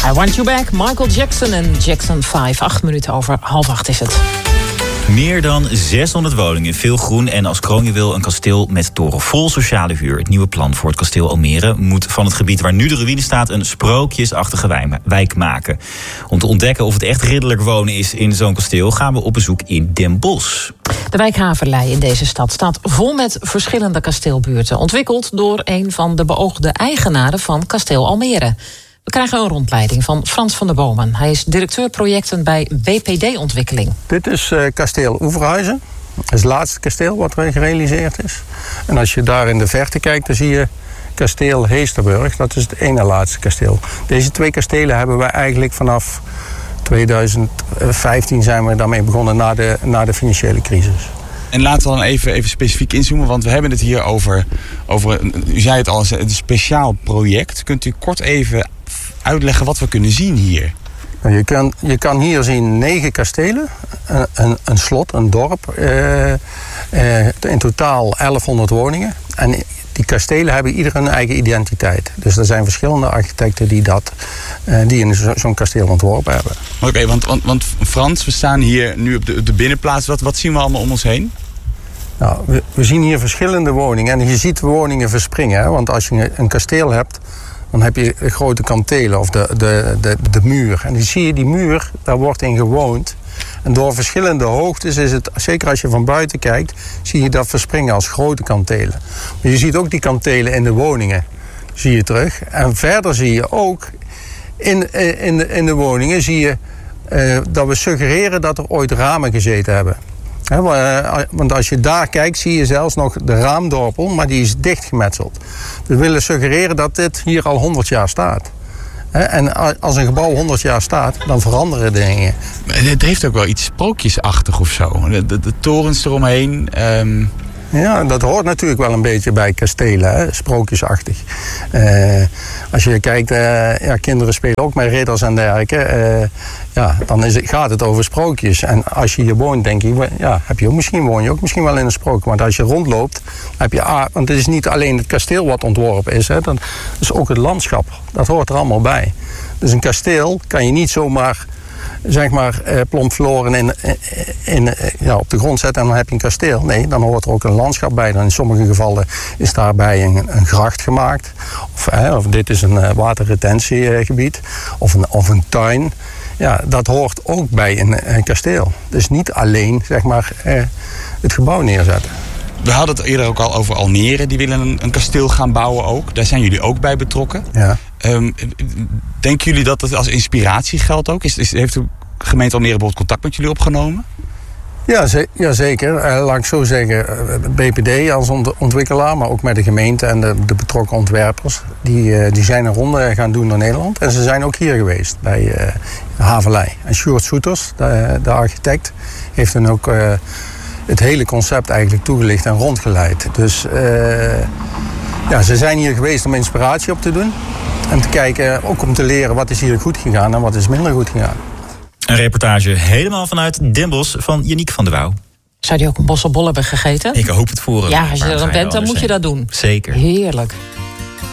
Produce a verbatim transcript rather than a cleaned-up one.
I Want You Back, Michael Jackson en Jackson vijf. Acht minuten over half acht is het. Meer dan zeshonderd woningen, veel groen en als kroonjuweel een kasteel met toren vol sociale huur. Het nieuwe plan voor het kasteel Almere moet van het gebied waar nu de ruïne staat een sprookjesachtige wijk maken. Om te ontdekken of het echt ridderlijk wonen is in zo'n kasteel gaan we op bezoek in Den Bosch. De wijk Haverlei in deze stad staat vol met verschillende kasteelbuurten, ontwikkeld door een van de beoogde eigenaren van kasteel Almere. We krijgen een rondleiding van Frans van der Bomen. Hij is directeur projecten bij B P D-ontwikkeling. Dit is uh, kasteel Oeverhuizen. Dat is het laatste kasteel wat er gerealiseerd is. En als je daar in de verte kijkt, dan zie je kasteel Heesterburg. Dat is het ene laatste kasteel. Deze twee kastelen hebben wij eigenlijk vanaf tweeduizend vijftien zijn we daarmee begonnen na de, na de financiële crisis. En laten we dan even, even specifiek inzoomen, want we hebben het hier over, over, u zei het al, een speciaal project. Kunt u kort even uitleggen wat we kunnen zien hier? Je kan, je kan hier zien negen kastelen, een, een, een slot, een dorp, uh, uh, in totaal elfhonderd woningen. En die kastelen hebben ieder een eigen identiteit. Dus er zijn verschillende architecten die, dat, uh, die in zo, zo'n kasteel ontworpen hebben. Oké, okay, want, want, want Frans, we staan hier nu op de, op de binnenplaats. Wat, wat zien we allemaal om ons heen? Nou, we, we zien hier verschillende woningen en je ziet woningen verspringen. Hè? Want als je een kasteel hebt, dan heb je de grote kantelen of de, de, de, de muur. En dan zie je die muur, daar wordt in gewoond. En door verschillende hoogtes is het, zeker als je van buiten kijkt, zie je dat verspringen als grote kantelen. Maar je ziet ook die kantelen in de woningen, zie je terug. En verder zie je ook in, in, de, in de woningen zie je uh, dat we suggereren dat er ooit ramen gezeten hebben. He, want als je daar kijkt, zie je zelfs nog de raamdorpel, maar die is dichtgemetseld. We willen suggereren dat dit hier al honderd jaar staat. He, en als een gebouw honderd jaar staat, dan veranderen dingen. Het heeft ook wel iets sprookjesachtig of zo. De, de, de torens eromheen. Um... Ja, dat hoort natuurlijk wel een beetje bij kastelen, hè? Sprookjesachtig. Uh, als je kijkt, uh, ja, kinderen spelen ook met ridders en dergelijke. Uh, ja, dan is het, gaat het over sprookjes. En als je hier woont, denk je, ja, heb je ook, misschien woon je ook misschien wel in een sprookje. Want als je rondloopt, heb je, ah, want het is niet alleen het kasteel wat ontworpen is. Hè? Dat is ook het landschap. Dat hoort er allemaal bij. Dus een kasteel kan je niet zomaar, zeg maar, eh, plomp verloren in, in, in, ja, op de grond zetten en dan heb je een kasteel. Nee, dan hoort er ook een landschap bij. Dan in sommige gevallen is daarbij een, een gracht gemaakt. Of, eh, of dit is een uh, waterretentiegebied. Of een, of een tuin. Ja, dat hoort ook bij een, een kasteel. Dus niet alleen, zeg maar, eh, het gebouw neerzetten. We hadden het eerder ook al over Almere. Die willen een, een kasteel gaan bouwen ook. Daar zijn jullie ook bij betrokken. Ja. Um, denken jullie dat het als inspiratie geldt ook? Is, is, heeft de gemeente Almere bijvoorbeeld contact met jullie opgenomen? Ja, ze, ja zeker. Uh, laat ik zo zeggen, B P D als ont- ontwikkelaar, maar ook met de gemeente en de, de betrokken ontwerpers. Die, uh, die zijn een ronde gaan doen door Nederland. En ze zijn ook hier geweest bij uh, Haverlei. En Sjoerd Soeters, de, de architect, heeft dan ook Uh, het hele concept eigenlijk toegelicht en rondgeleid. Dus uh, ja, ze zijn hier geweest om inspiratie op te doen. En te kijken, ook om te leren wat is hier goed gegaan en wat is minder goed gegaan. Een reportage helemaal vanuit Den Bosch van Yannick van der Wouw. Zou die ook een bosselbol hebben gegeten? Ik hoop het voor hem. Ja, als je er dan bent, dan moet je dat doen. Zeker. Heerlijk.